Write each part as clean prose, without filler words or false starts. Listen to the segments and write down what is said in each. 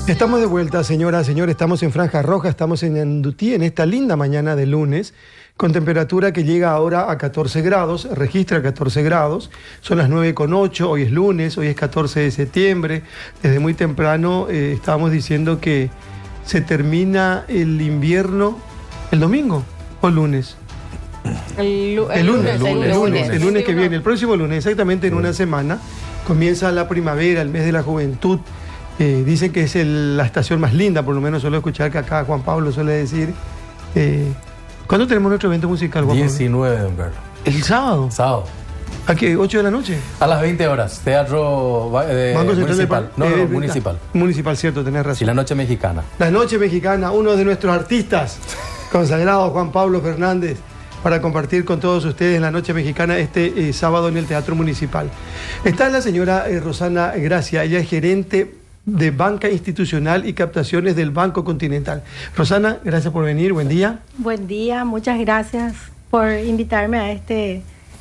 Estamos de vuelta, señoras, señores. Estamos en Franja Roja, estamos en Ñandutí en esta linda mañana de lunes, con temperatura que llega ahora a 14 grados, registra 14 grados. Son las 9:08, hoy es lunes, hoy es 14 de septiembre. Desde muy temprano estábamos diciendo que se termina el invierno el domingo o el lunes. El lunes que viene, el próximo lunes, exactamente en una semana, comienza la primavera, el mes de la juventud. Dicen que es la estación más linda, por lo menos suelo escuchar que acá Juan Pablo suele decir. ¿Cuándo tenemos nuestro evento musical, Juan Pablo? 19, don Carlos. ¿El sábado? Sábado. ¿A qué? ¿8 de la noche? A las 20 horas. Teatro municipal. Municipal. Municipal, cierto, tenés razón. Y la Noche Mexicana. La Noche Mexicana, uno de nuestros artistas consagrados, Juan Pablo Fernández, para compartir con todos ustedes la Noche Mexicana este sábado en el Teatro Municipal. Está la señora Rosana Gracia, ella es gerente de Banca Institucional y Captaciones del Banco Continental. Rosana, gracias por venir, buen día. Buen día, muchas gracias por invitarme a este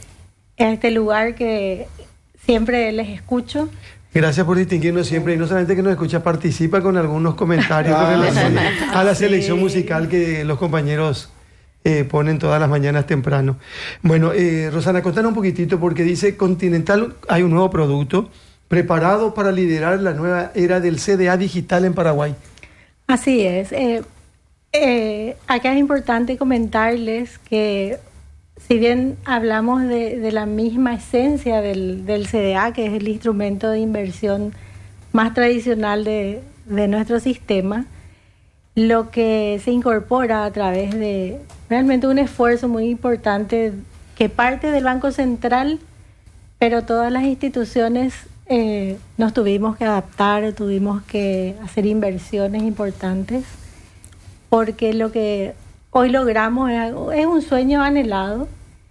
lugar que siempre les escucho. Gracias por distinguirnos siempre, y no solamente que nos escucha, participa con algunos comentarios con relación a la selección musical que los compañeros ponen todas las mañanas temprano. Bueno, Rosana, contanos un poquitito, porque dice Continental hay un nuevo producto preparado para liderar la nueva era del CDA digital en Paraguay. Así es. Acá es importante comentarles que si bien hablamos de la misma esencia del CDA, que es el instrumento de inversión más tradicional de nuestro sistema, lo que se incorpora a través de realmente un esfuerzo muy importante que parte del Banco Central, pero todas las instituciones nos tuvimos que adaptar, tuvimos que hacer inversiones importantes, porque lo que hoy logramos es un sueño anhelado,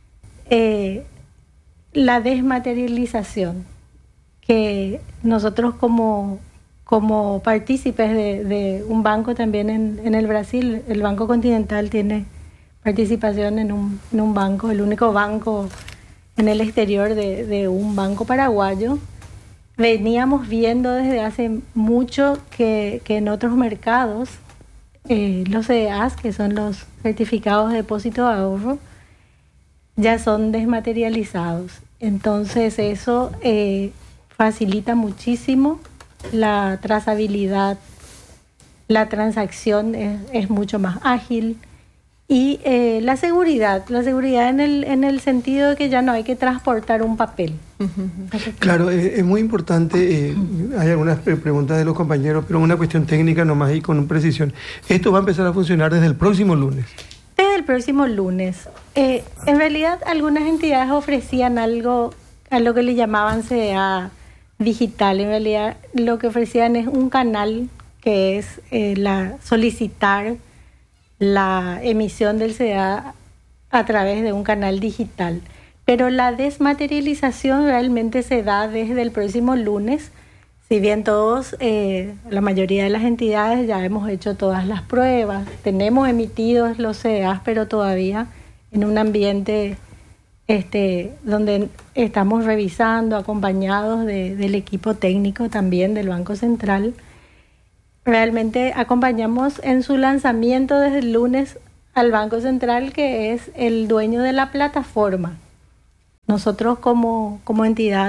la desmaterialización, que nosotros como partícipes de un banco también en el Brasil, el Banco Continental tiene participación en un banco, el único banco en el exterior de un banco paraguayo. Veníamos viendo desde hace mucho que en otros mercados los CDAs, que son los certificados de depósito de ahorro, ya son desmaterializados. Entonces eso facilita muchísimo la trazabilidad, la transacción es mucho más ágil, y la seguridad en el sentido de que ya no hay que transportar un papel. Claro, es muy importante, hay algunas preguntas de los compañeros, pero una cuestión técnica nomás y con precisión. Esto va a empezar a funcionar desde el próximo lunes. Desde el próximo lunes. En realidad algunas entidades ofrecían algo a lo que le llamaban CDA digital. En realidad lo que ofrecían es un canal que es solicitar la emisión del CDA a través de un canal digital. Pero la desmaterialización realmente se da desde el próximo lunes. Si bien todos, la mayoría de las entidades ya hemos hecho todas las pruebas, tenemos emitidos los CDAs, pero todavía en un ambiente donde estamos revisando, acompañados del equipo técnico también del Banco Central. Realmente acompañamos en su lanzamiento desde el lunes al Banco Central, que es el dueño de la plataforma. Nosotros como entidad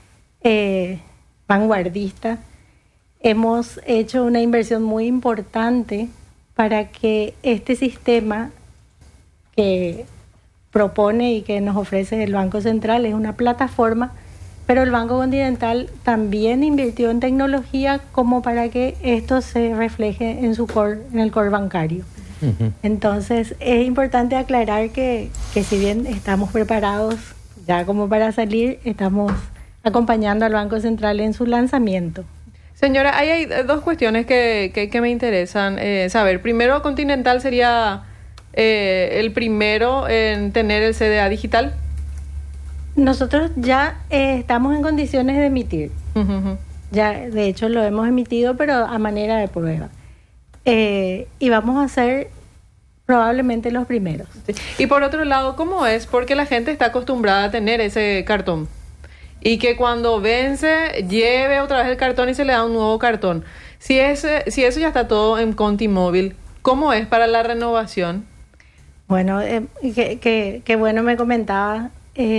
vanguardista hemos hecho una inversión muy importante para que este sistema que propone y que nos ofrece el Banco Central es una plataforma, pero el Banco Continental también invirtió en tecnología como para que esto se refleje en el core bancario. Entonces es importante aclarar que si bien estamos preparados ya como para salir, estamos acompañando al Banco Central en su lanzamiento. Señora, hay dos cuestiones que me interesan saber. Primero, Continental sería el primero en tener el CDA digital. Nosotros ya estamos en condiciones de emitir. Ya, de hecho, lo hemos emitido, pero a manera de prueba. Y vamos a ser probablemente los primeros. Sí. Y por otro lado, ¿cómo es? Porque la gente está acostumbrada a tener ese cartón. y que cuando vence lleve otra vez el cartón y se le da un nuevo cartón. Si eso ya está todo en Contimóvil, ¿cómo es para la renovación? Bueno, que bueno me comentaba,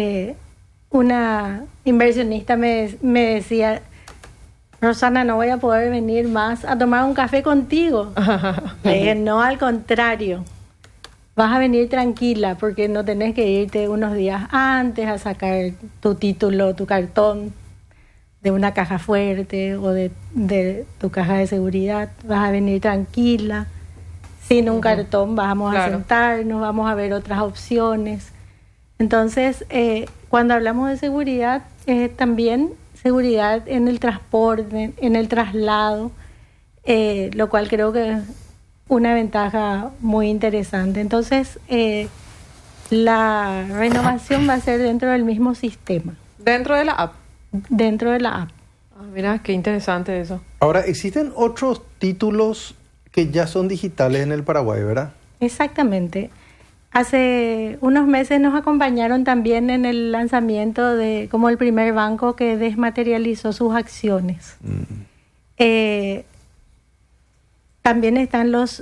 una inversionista me decía, Rosana, no voy a poder venir más a tomar un café contigo. Le dije, no, al contrario, vas a venir tranquila porque no tenés que irte unos días antes a sacar tu título, tu cartón de una caja fuerte o de tu caja de seguridad. Vas a venir tranquila, sin un cartón, vamos a sentarnos, vamos a ver otras opciones. Entonces, cuando hablamos de seguridad, también seguridad en el transporte, en el traslado, lo cual creo que es una ventaja muy interesante. Entonces, la renovación va a ser dentro del mismo sistema. ¿Dentro de la app? Dentro de la app. Mira, qué interesante eso. Ahora, existen otros títulos que ya son digitales en el Paraguay, ¿verdad? Exactamente. Hace unos meses nos acompañaron también en el lanzamiento de como el primer banco que desmaterializó sus acciones. También están los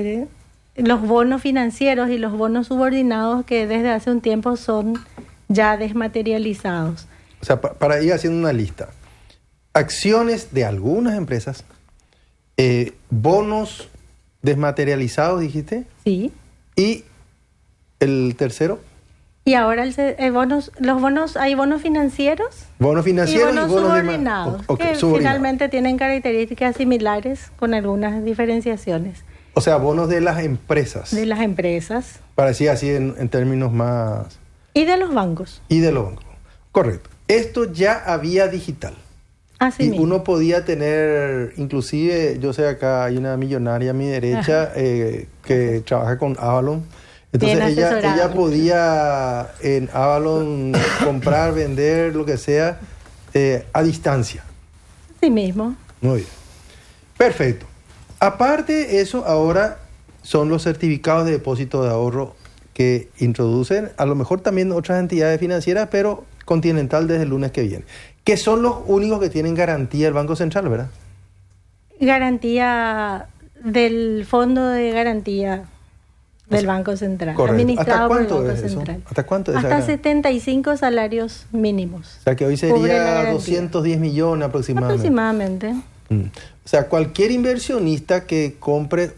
bonos financieros y los bonos subordinados que desde hace un tiempo son ya desmaterializados. O sea, para ir haciendo una lista. Acciones de algunas empresas, bonos desmaterializados, dijiste. Sí. Y el tercero. Y ahora los bonos, hay bonos financieros. Bonos financieros y bonos subordinados, que finalmente tienen características similares con algunas diferenciaciones. O sea, bonos de las empresas. De las empresas. Para decir así en términos más... Y de los bancos. Y de los bancos. Correcto. Esto ya había digital. Así y mismo. Uno podía tener, inclusive, yo sé acá hay una millonaria a mi derecha que trabaja con Avalon. Entonces ella podía en Avalon comprar, vender, lo que sea, a distancia. Así mismo. Muy bien. Perfecto. Aparte de eso, ahora son los certificados de depósito de ahorro que introducen, a lo mejor también otras entidades financieras, pero Continental desde el lunes que viene. Que son los únicos que tienen garantía el Banco Central, ¿verdad? Garantía del Fondo de Garantía del Banco Central. Correcto. Administrado por el ¿Hasta cuánto Banco es Central. eso? ¿Hasta cuánto es esa Hasta garantía? 75 salarios mínimos. O sea que hoy sería 210 millones aproximadamente. O sea, cualquier inversionista que compre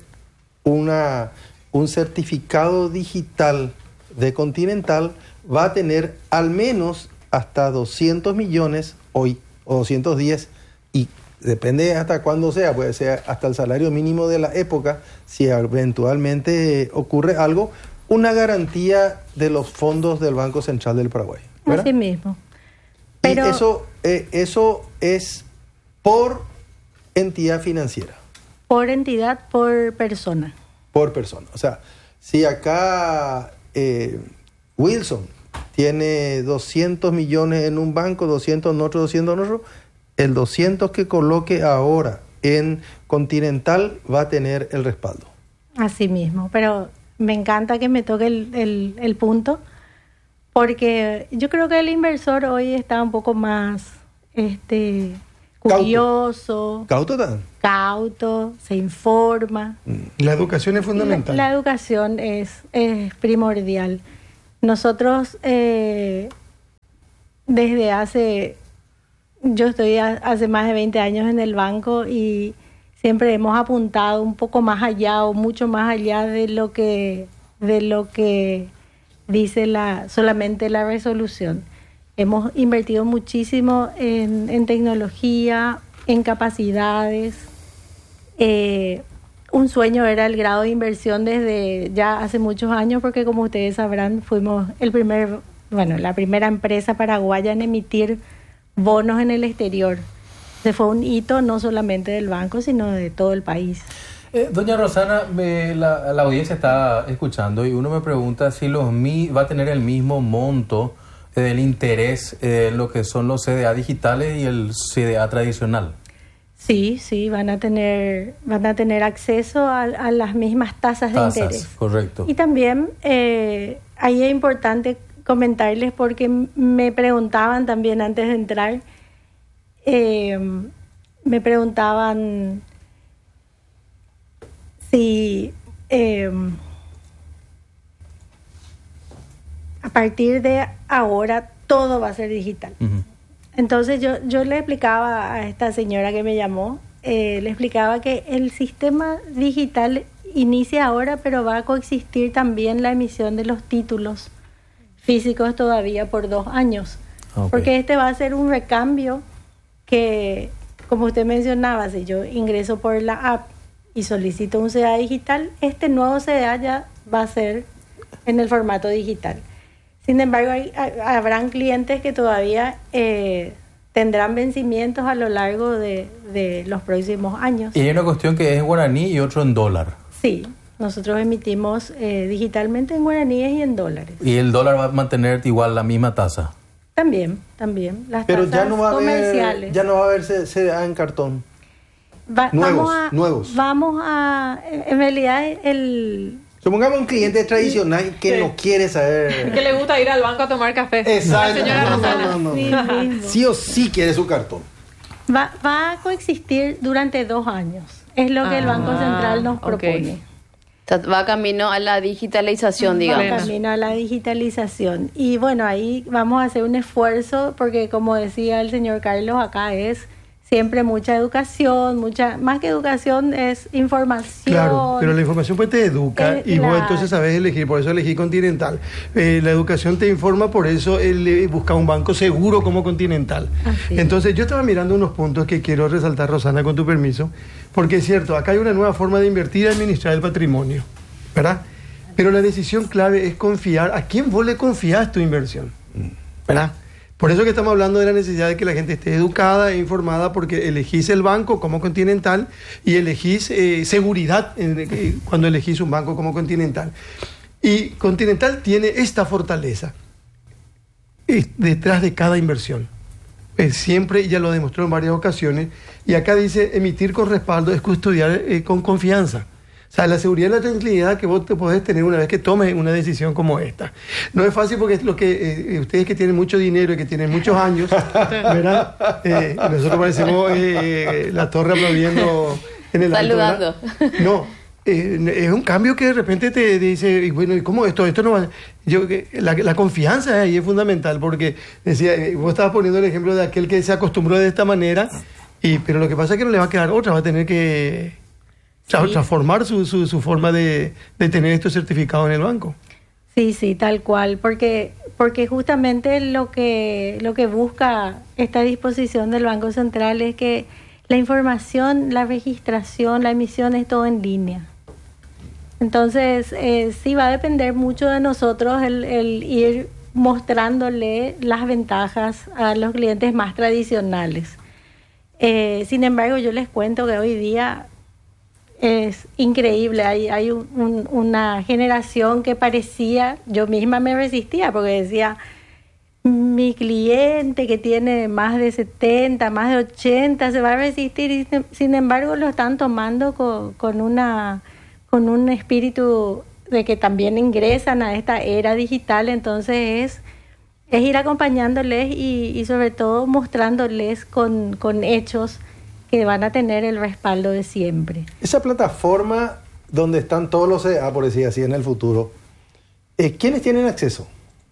un certificado digital de Continental va a tener al menos hasta 200 millones hoy, o 210, y depende hasta cuándo sea, puede ser hasta el salario mínimo de la época, si eventualmente ocurre algo, una garantía de los fondos del Banco Central del Paraguay, ¿verdad? Así mismo. Pero Y eso es por entidad financiera. Por entidad, por persona. Por persona. O sea, si acá Wilson tiene 200 millones en un banco, 200 en otro, 200 en otro, el 200 que coloque ahora en Continental va a tener el respaldo. Así mismo, pero me encanta que me toque el punto, porque yo creo que el inversor hoy está un poco más curioso. Cauto, se informa. La educación es fundamental. La educación es primordial. Nosotros yo estoy hace más de 20 años en el banco y siempre hemos apuntado un poco más allá o mucho más allá de lo que dice solamente la resolución. Hemos invertido muchísimo en tecnología, en capacidades. Un sueño era el grado de inversión desde ya hace muchos años, porque como ustedes sabrán, fuimos la primera empresa paraguaya en emitir bonos en el exterior. Fue un hito no solamente del banco, sino de todo el país. Doña Rosana, la audiencia está escuchando y uno me pregunta si va a tener el mismo monto del interés en lo que son los CDA digitales y el CDA tradicional. Sí, van a tener acceso a las mismas tasas de interés. Correcto. Y también ahí es importante comentarles porque me preguntaban también antes de entrar, me preguntaban si a partir de ahora todo va a ser digital. Uh-huh. Entonces yo le explicaba a esta señora que me llamó, le explicaba que el sistema digital inicia ahora, pero va a coexistir también la emisión de los títulos físicos todavía por 2 años. Okay. Porque este va a ser un recambio que, como usted mencionaba, si yo ingreso por la app y solicito un CDA digital, este nuevo CDA ya va a ser en el formato digital. Sin embargo, habrán clientes que todavía tendrán vencimientos a lo largo de los próximos años. Y hay una cuestión que es en guaraní y otro en dólar. Sí, nosotros emitimos digitalmente en guaraníes y en dólares. ¿Y el dólar va a mantener igual la misma tasa? También. Las pero tasas comerciales. Ya no va a haber CDA en cartón. Nuevos. Vamos a... En realidad, supongamos un cliente tradicional que no quiere saber... Que le gusta ir al banco a tomar café. Exacto. No. Sí o sí quiere su cartón. Va a coexistir durante 2 años. Es lo que el Banco Central nos propone. O sea, va camino a la digitalización, digamos. Va camino a la digitalización. Y bueno, ahí vamos a hacer un esfuerzo porque, como decía el señor Carlos, acá es siempre mucha educación, más que educación es información. Claro, pero la información pues te educa y vos entonces sabes elegir, por eso elegí Continental. La educación te informa, por eso busca un banco seguro como Continental. Así. Entonces yo estaba mirando unos puntos que quiero resaltar, Rosana, con tu permiso, porque es cierto, acá hay una nueva forma de invertir y administrar el patrimonio, ¿verdad? Pero la decisión clave es confiar. ¿A quién vos le confías tu inversión? ¿Verdad? Por eso que estamos hablando de la necesidad de que la gente esté educada e informada, porque elegís el banco como Continental y elegís seguridad cuando elegís un banco como Continental. Y Continental tiene esta fortaleza detrás de cada inversión. Siempre, ya lo demostró en varias ocasiones, y acá dice, emitir con respaldo es custodiar con confianza. O sea, la seguridad y la tranquilidad que vos te podés tener una vez que tomes una decisión como esta. No es fácil porque es lo que ustedes que tienen mucho dinero y que tienen muchos años, ¿verdad? Nosotros parecemos la torre aplaudiendo en el saludando. Alto, ¿verdad? No, es un cambio que de repente te dice, bueno, ¿y cómo esto no va? La confianza ahí es fundamental, porque decía, vos estabas poniendo el ejemplo de aquel que se acostumbró de esta manera, pero lo que pasa es que no le va a quedar otra, va a tener que transformar su forma de tener estos certificados en el banco. Sí, tal cual, porque justamente lo que busca esta disposición del Banco Central es que la información, la registración, la emisión es todo en línea. Entonces, sí va a depender mucho de nosotros el ir mostrándole las ventajas a los clientes más tradicionales. Sin embargo, yo les cuento que hoy día es increíble, hay una generación que parecía, yo misma me resistía porque decía, mi cliente que tiene más de 70, más de 80 se va a resistir, y sin embargo lo están tomando con un espíritu de que también ingresan a esta era digital. Entonces es ir acompañándoles y sobre todo mostrándoles con hechos que van a tener el respaldo de siempre. Esa plataforma donde están todos los CDA, por decir así, en el futuro, ¿quiénes tienen acceso?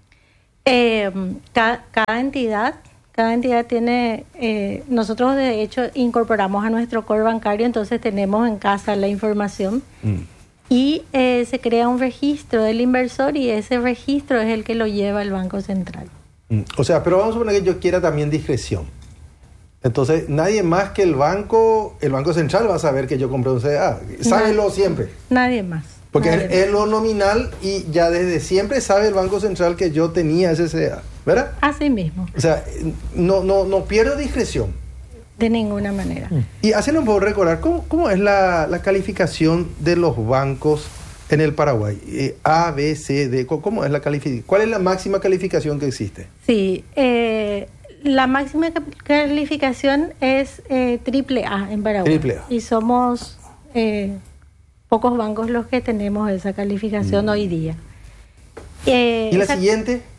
Cada entidad tiene, nosotros de hecho incorporamos a nuestro core bancario, entonces tenemos en casa la información y se crea un registro del inversor y ese registro es el que lo lleva el Banco Central. O sea, pero vamos a suponer que yo quiera también discreción. Entonces, nadie más que el Banco Central va a saber que yo compré un CDA. Sábelo siempre. Nadie más. Porque es lo nominal y ya desde siempre sabe el Banco Central que yo tenía ese CDA, ¿verdad? Así mismo. O sea, no pierdo discreción. De ninguna manera. Y hacernos un poco recordar, ¿cómo es la calificación de los bancos en el Paraguay? A, B, C, D, ¿cómo es la calificación? ¿Cuál es la máxima calificación que existe? Sí, la máxima calificación es AAA en Paraguay. AAA. Y somos pocos bancos los que tenemos esa calificación hoy día. ¿Y la siguiente?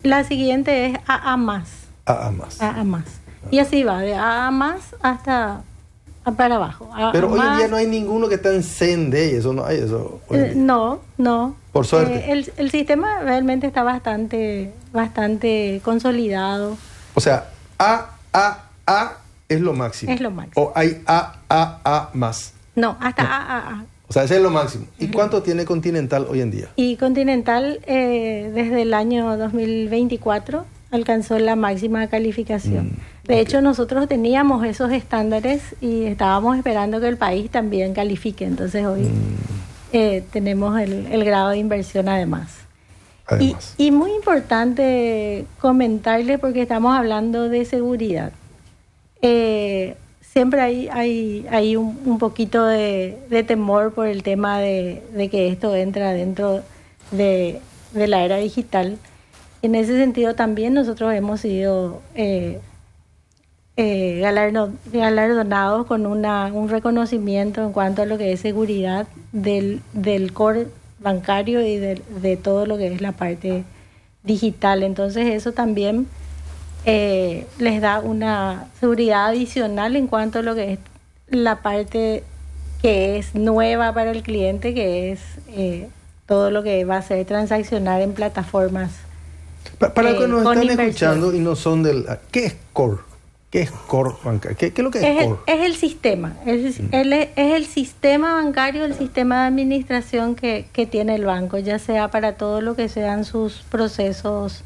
La siguiente es AA+. AA+. Y así va, de AA+ hasta para abajo. Pero hoy en día no hay ninguno que está en CND, eso no hay eso. No. Por suerte. El sistema realmente está bastante consolidado. O sea, AAA es lo máximo. Es lo máximo. O hay AAA+. No, hasta AAA. O sea, ese es lo máximo. ¿Y cuánto tiene Continental hoy en día? Y Continental desde el año 2024 alcanzó la máxima calificación. De hecho, nosotros teníamos esos estándares y estábamos esperando que el país también califique. Entonces hoy tenemos el grado de inversión además. Y muy importante comentarles, porque estamos hablando de seguridad. Siempre hay un poquito de temor por el tema de que esto entra dentro de la era digital. En ese sentido también nosotros hemos sido galardonados con un reconocimiento en cuanto a lo que es seguridad del core bancario y de todo lo que es la parte digital. Entonces eso también les da una seguridad adicional en cuanto a lo que es la parte que es nueva para el cliente, que es todo lo que va a ser transaccionar en plataformas. Para los que nos están escuchando y no son ¿qué es core? ¿Qué es core bancario? ¿Qué es lo que es core? Es el sistema. Es el sistema bancario, el sistema de administración que tiene el banco, ya sea para todo lo que sean sus procesos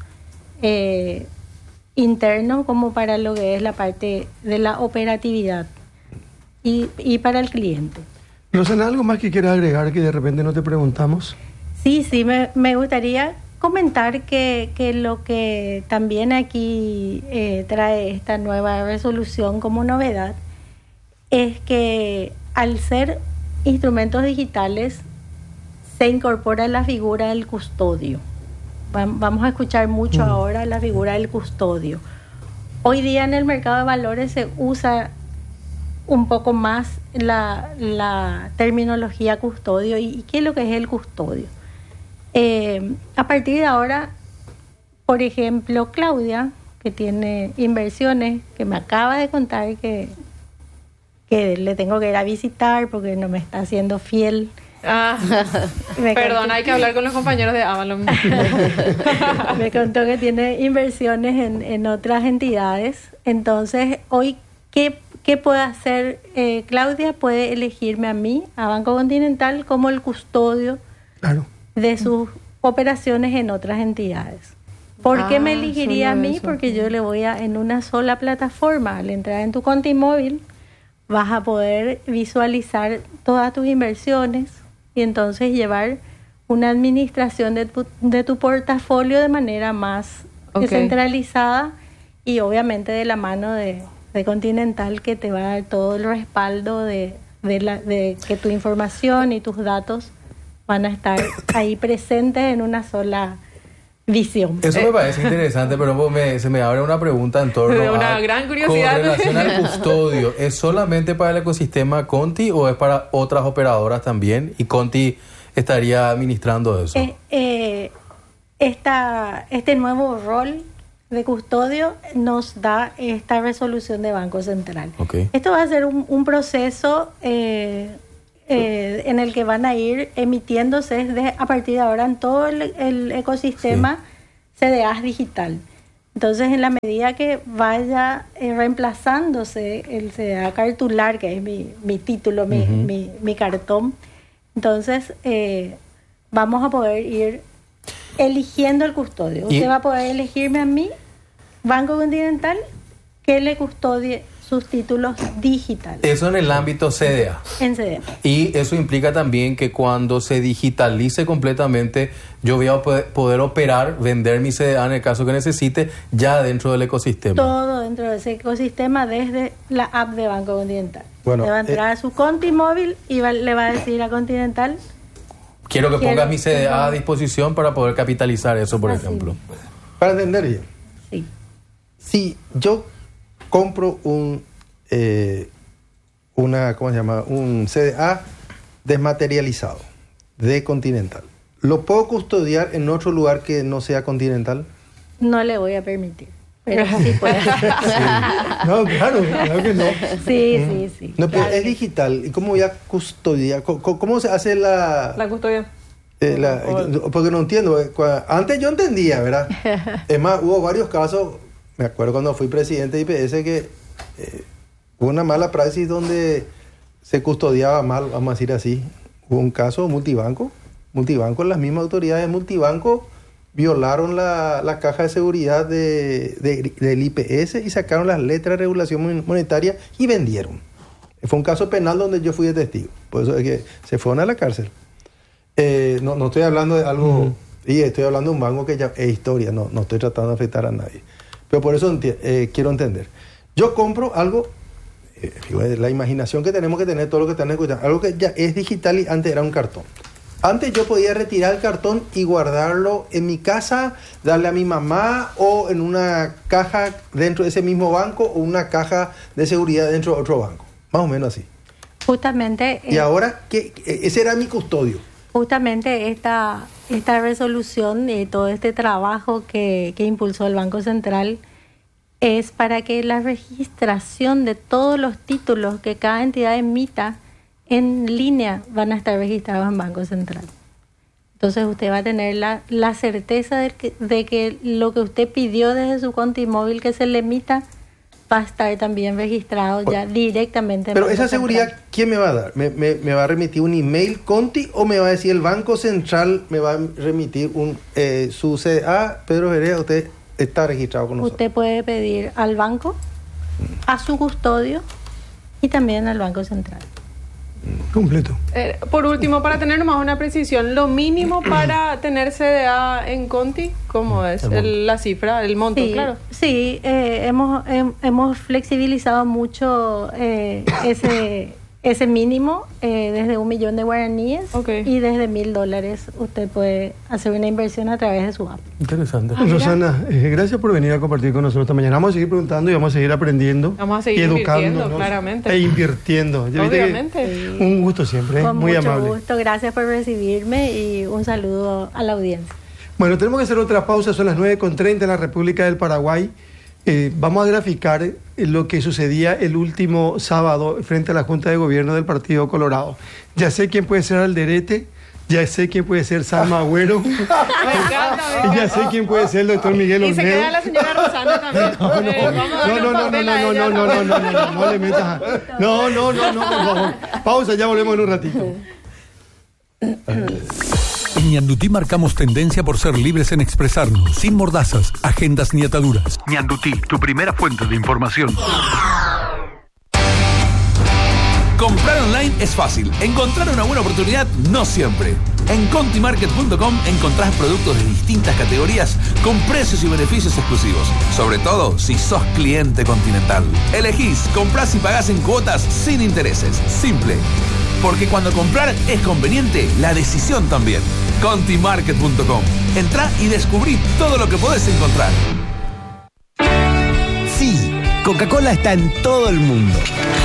internos, como para lo que es la parte de la operatividad y para el cliente. Rosana, ¿algo más que quieras agregar que de repente no te preguntamos? Sí, me gustaría comentar que lo que también aquí trae esta nueva resolución como novedad es que al ser instrumentos digitales se incorpora la figura del custodio. Vamos a escuchar mucho ahora la figura del custodio. Hoy día en el mercado de valores se usa un poco más la terminología custodio. ¿Y qué es lo que es el custodio? A partir de ahora, por ejemplo, Claudia, que tiene inversiones, que me acaba de contar que le tengo que ir a visitar porque no me está haciendo fiel. Perdón, hay que hablar con los compañeros de Avalon. Me contó que tiene inversiones en otras entidades. Entonces, hoy, ¿qué puede hacer Claudia? Puede elegirme a mí, a Banco Continental, como el custodio. Claro. De sus operaciones en otras entidades. ¿Por qué me elegiría a mí? Porque yo le voy en una sola plataforma. Al entrar en tu Contimóvil vas a poder visualizar todas tus inversiones y entonces llevar una administración de tu portafolio de manera más descentralizada y obviamente de la mano de Continental, que te va a dar todo el respaldo de que tu información y tus datos van a estar ahí presentes en una sola visión. Eso me parece interesante, pero se me abre una pregunta en torno de una gran curiosidad. Con relación al custodio. ¿Es solamente para el ecosistema Conti o es para otras operadoras también? ¿Y Conti estaría administrando eso? Este nuevo rol de custodio nos da esta resolución de Banco Central. Esto va a ser un proceso en el que van a ir emitiéndose a partir de ahora en todo el ecosistema CDAs digital. Entonces, en la medida que vaya reemplazándose el CDA cartular, que es mi título, mi cartón, entonces vamos a poder ir eligiendo el custodio. Usted va a poder elegirme a mí, Banco Continental, que le custodie sus títulos digitales. Eso en el ámbito CDA. En CDA. Y eso implica también que cuando se digitalice completamente, yo voy a poder operar, vender mi CDA en el caso que necesite, ya dentro del ecosistema. Todo dentro de ese ecosistema desde la app de Banco Continental. Bueno, le va a entrar a su Contimóvil y le va a decir a Continental: quiero que pongas mi CDA a disposición para poder capitalizar eso, por ejemplo. Para entender bien. Sí. Si yo compro un CDA desmaterializado de Continental, ¿lo puedo custodiar en otro lugar que no sea Continental? no le voy a permitir. Pero sí puede. Sí. No, claro que no. Sí. No, pero es digital. ¿Y cómo voy a custodiar? ¿Cómo se hace la custodia? Porque no entiendo. Antes yo entendía, ¿verdad? Es más, hubo varios casos. Me acuerdo cuando fui presidente de IPS que hubo una mala praxis donde se custodiaba mal, vamos a decir así. Hubo un caso multibanco, las mismas autoridades de multibanco violaron la caja de seguridad del IPS y sacaron las letras de regulación monetaria y vendieron. Fue un caso penal donde yo fui de testigo. Por eso es que se fueron a la cárcel. No estoy hablando de algo, y estoy hablando de un banco que ya es historia, no estoy tratando de afectar a nadie. Pero por eso quiero entender. Yo compro algo, la imaginación que tenemos que tener, todo lo que están escuchando, algo que ya es digital y antes era un cartón. Antes yo podía retirar el cartón y guardarlo en mi casa, darle a mi mamá o en una caja dentro de ese mismo banco o una caja de seguridad dentro de otro banco. Más o menos así. Justamente. Y ahora, ese era mi custodio. Justamente esta resolución y todo este trabajo que impulsó el Banco Central es para que la registración de todos los títulos que cada entidad emita en línea van a estar registrados en Banco Central. Entonces usted va a tener la certeza de que lo que usted pidió desde su cuenta móvil que se le emita va a estar también registrado ya directamente en Pero Banco esa seguridad, Central. ¿Quién me va a dar? ¿Me va a remitir un email Conti o me va a decir el Banco Central me va a remitir su CDA? Pedro Vereda, usted está registrado con nosotros. Usted puede pedir al banco, a su custodio y también al Banco Central. Completo. Por último, para tener nomás una precisión, lo mínimo para tener CDA en Conti, ¿cómo es? La cifra, el monto, Sí, claro. Sí, hemos flexibilizado mucho ese mínimo desde 1 millón de guaraníes y desde $1,000 usted puede hacer una inversión a través de su app. Interesante. Rosana, gracias por venir a compartir con nosotros esta mañana. Vamos a seguir preguntando y vamos a seguir aprendiendo. Vamos a seguir y educándonos invirtiendo, claramente. E invirtiendo. Obviamente. Un gusto siempre, Con muy mucho amable. gusto, gracias por recibirme y un saludo a la audiencia. Bueno, tenemos que hacer otra pausa, son las 9:30 en la República del Paraguay. Vamos a graficar lo que sucedía el último sábado frente a la Junta de Gobierno del Partido Colorado. Ya sé quién puede ser Alderete, ya sé quién puede ser Salma Agüero, Me encanta. ya sé quién puede ser el doctor Miguel Y se Olmedo. queda la señora Rosana también. No le metas. No, por favor. Pausa, ya volvemos en un ratito. En Ñandutí marcamos tendencia por ser libres en expresarnos, sin mordazas, agendas ni ataduras. Ñandutí, tu primera fuente de información. Comprar online es fácil. Encontrar una buena oportunidad, no siempre. En contimarket.com encontrás productos de distintas categorías con precios y beneficios exclusivos. Sobre todo si sos cliente Continental. Elegís, comprás y pagás en cuotas sin intereses. Simple. Porque cuando comprar es conveniente, la decisión también. Contimarket.com. Entrá y descubrí todo lo que podés encontrar. Sí, Coca-Cola está en todo el mundo.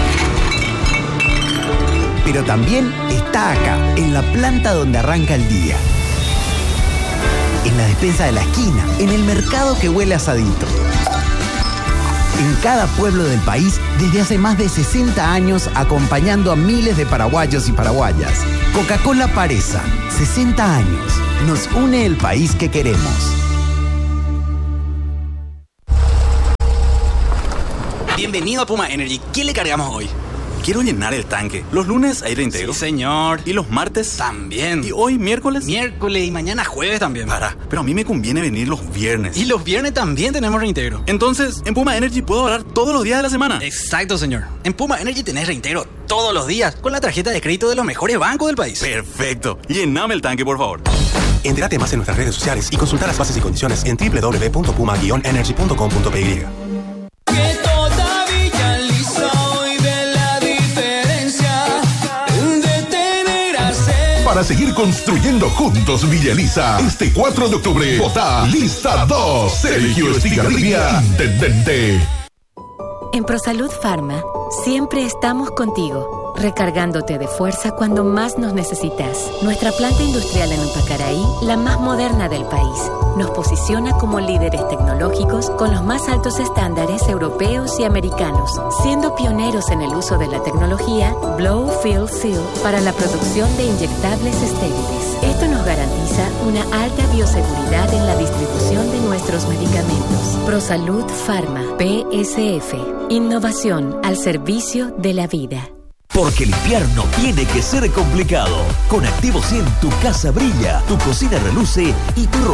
Pero también está acá, en la planta donde arranca el día. En la despensa de la esquina, en el mercado que huele a asadito. En cada pueblo del país, desde hace más de 60 años, acompañando a miles de paraguayos y paraguayas. Coca-Cola Paresa, 60 años. Nos une el país que queremos. Bienvenido a Puma Energy. ¿Qué le cargamos hoy? Quiero llenar el tanque. Los lunes aire entero. Sí, señor. ¿Y los martes? También. ¿Y hoy miércoles? Miércoles y mañana jueves también. Pero a mí me conviene venir los viernes. Y los viernes también tenemos reintegro. Entonces, en Puma Energy puedo ahorrar todos los días de la semana. Exacto, señor. En Puma Energy tenés reintegro todos los días con la tarjeta de crédito de los mejores bancos del país. Perfecto. Llename el tanque, por favor. Entérate más en nuestras redes sociales y consulta las bases y condiciones en www.puma-energy.com.py. Para seguir construyendo juntos Villa Elisa, este 4 de octubre, vota Lista 2, Sergio Estigarribia, intendente. En ProSalud Pharma, siempre estamos contigo, recargándote de fuerza cuando más nos necesitas. Nuestra planta industrial en Upacaraí, la más moderna del país, nos posiciona como líderes tecnológicos con los más altos estándares europeos y americanos, siendo pioneros en el uso de la tecnología Blow Fill Seal para la producción de inyectables estériles. Esto nos garantiza una alta bioseguridad en la distribución de nuestros medicamentos. ProSalud Pharma, PSF. Innovación al servicio de la vida. Porque limpiar no tiene que ser complicado. Con Activo 100 tu casa brilla, tu cocina reluce y tu